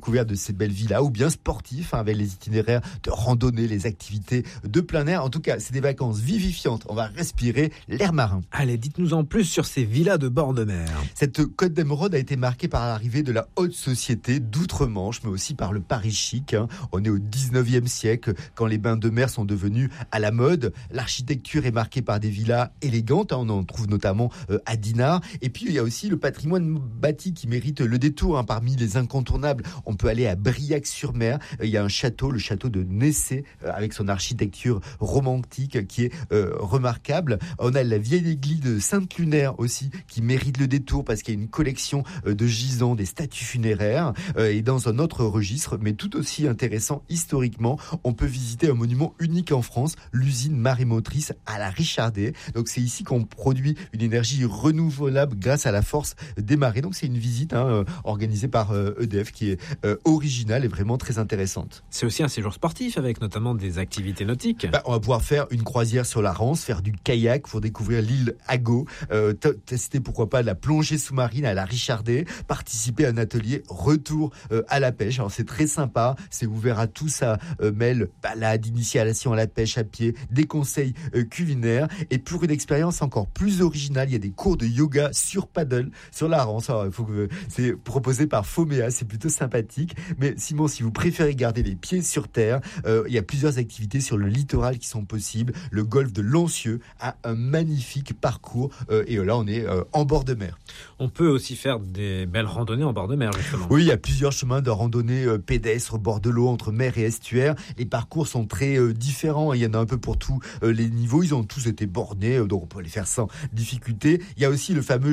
découverte de ces belles villas ou bien sportifs avec les itinéraires de randonnée, les activités de plein air. En tout cas, c'est des vacances vivifiantes. On va respirer l'air marin. Allez, dites-nous en plus sur ces villas de bord de mer. Cette Côte d'Émeraude a été marquée par l'arrivée de la haute société d'outre-Manche, mais aussi par le Paris chic. On est au 19e siècle, quand les bains de mer sont devenus à la mode. L'architecture est marquée par des villas élégantes. On en trouve notamment à Dinard. Et puis, il y a aussi le patrimoine bâti qui mérite le détour. Parmi les incontournables, on peut aller à Briac-sur-Mer. Il y a un château, le château de Nessé, avec son architecture romantique qui est remarquable. On a la vieille église de Sainte-Lunaire aussi, qui mérite le détour parce qu'il y a une collection de gisants, des statues funéraires. Et dans un autre registre, mais tout aussi intéressant historiquement, on peut visiter un monument unique en France, l'usine marémotrice à la Richardet. Donc c'est ici qu'on produit une énergie renouvelable grâce à la force des marées. Donc c'est une visite organisée par EDF qui est originale et vraiment très intéressante. C'est aussi un séjour sportif avec notamment des activités nautiques. On va pouvoir faire une croisière sur la Rance, faire du kayak pour découvrir l'île Agot, tester pourquoi pas la plongée sous-marine à la Richardet, participer à un atelier retour à la pêche. Alors c'est très sympa, c'est ouvert à tous, ça mêle balade, initiation à la pêche à pied, des conseils culinaires et pour une expérience encore plus originale, il y a des cours de yoga sur paddle sur la Rance. Alors, c'est proposé par Fomea, c'est plutôt sympathique. Mais Simon, si vous préférez garder les pieds sur terre, il y a plusieurs activités sur le littoral qui sont possibles. Le golfe de Lancieux a un magnifique parcours et là on est en bord de mer. On peut aussi faire des belles randonnées en bord de mer justement. Oui, il y a plusieurs chemins de randonnée pédestres au bord de l'eau entre mer et estuaire. Les parcours sont très différents, il y en a un peu pour tous les niveaux, ils ont tous été bornés, donc on peut les faire sans difficulté. Il y a aussi le fameux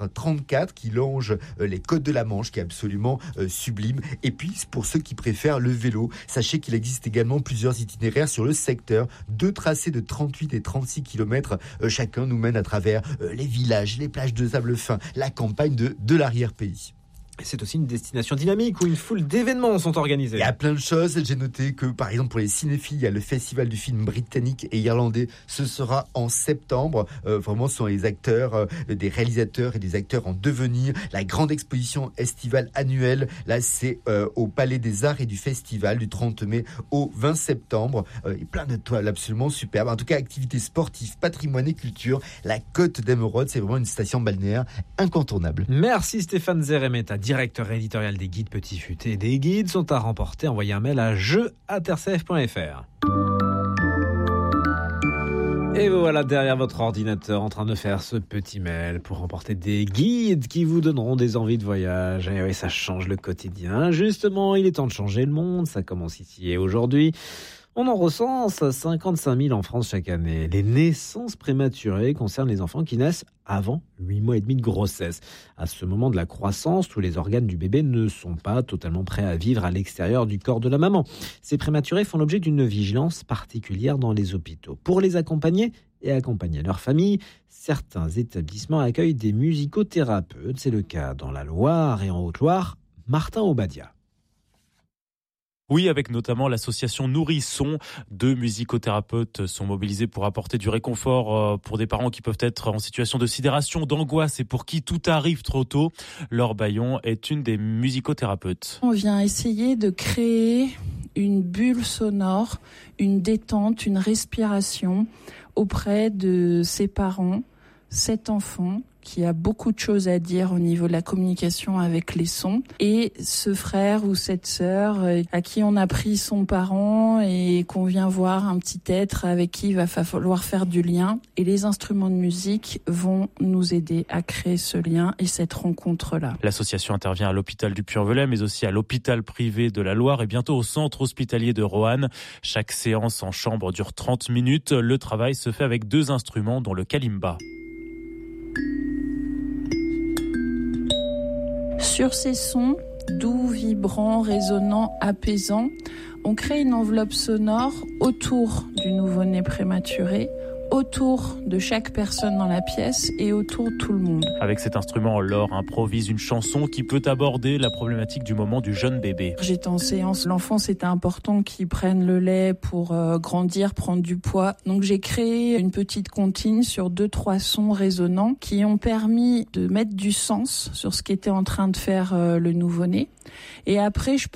GR34 qui longe les côtes de la Manche, qui est absolument sublime. Et puis, pour ceux qui préfèrent le vélo, sachez qu'il existe également plusieurs itinéraires sur le secteur. 2 tracés de 38 et 36 km chacun nous mènent à travers les villages, les plages de sable fin, la campagne de l'arrière-pays. C'est aussi une destination dynamique où une foule d'événements sont organisés. Il y a plein de choses. J'ai noté que, par exemple, pour les cinéphiles, il y a le festival du film britannique et irlandais. Ce sera en septembre. Vraiment, ce sont les acteurs, des réalisateurs et des acteurs en devenir. La grande exposition estivale annuelle, là, c'est au Palais des Arts et du Festival du 30 mai au 20 septembre. Et plein de toiles absolument superbes. En tout cas, activités sportives, patrimoine et culture. La Côte d'Émeraude, c'est vraiment une station balnéaire incontournable. Merci Stéphane Zeremeta, directeur éditorial des Guides Petit Futé. Des guides sont à remporter. Envoyez un mail à jeu@rcf.fr. Et voilà derrière votre ordinateur en train de faire ce petit mail pour remporter des guides qui vous donneront des envies de voyage. Et oui, ça change le quotidien. Justement, il est temps de changer le monde. Ça commence ici et aujourd'hui. On en recense 55 000 en France chaque année. Les naissances prématurées concernent les enfants qui naissent avant 8 mois et demi de grossesse. À ce moment de la croissance, tous les organes du bébé ne sont pas totalement prêts à vivre à l'extérieur du corps de la maman. Ces prématurés font l'objet d'une vigilance particulière dans les hôpitaux. Pour les accompagner et accompagner leur famille, certains établissements accueillent des musicothérapeutes. C'est le cas dans la Loire et en Haute-Loire. Martin Obadia. Oui, avec notamment l'association Nourrisson. 2 musicothérapeutes sont mobilisés pour apporter du réconfort pour des parents qui peuvent être en situation de sidération, d'angoisse et pour qui tout arrive trop tôt. Laure Bayon est une des musicothérapeutes. On vient essayer de créer une bulle sonore, une détente, une respiration auprès de ces parents, cet enfant qui a beaucoup de choses à dire au niveau de la communication avec les sons, et ce frère ou cette sœur à qui on a pris son parent et qu'on vient voir un petit être avec qui il va falloir faire du lien. Et les instruments de musique vont nous aider à créer ce lien et cette rencontre-là. L'association intervient à l'hôpital du Puy-en-Velay, mais aussi à l'hôpital privé de la Loire et bientôt au centre hospitalier de Roanne. Chaque séance en chambre dure 30 minutes. Le travail se fait avec 2 instruments, dont le kalimba. Sur ces sons, doux, vibrants, résonnants, apaisants, on crée une enveloppe sonore autour du nouveau-né prématuré, autour de chaque personne dans la pièce et autour de tout le monde. Avec cet instrument, Laure improvise une chanson qui peut aborder la problématique du moment du jeune bébé. J'étais en séance, l'enfant c'était important qu'il prenne le lait pour grandir, prendre du poids. Donc j'ai créé une petite comptine sur 2-3 sons résonnants qui ont permis de mettre du sens sur ce qu'était en train de faire le nouveau-né. Et après, je